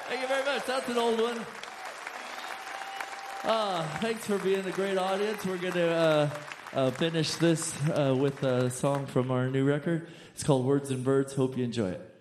Thank you very much. That's an old one. Thanks for being a great audience. We're going to finish this with a song from our new record. It's called Words and Birds. Hope you enjoy it.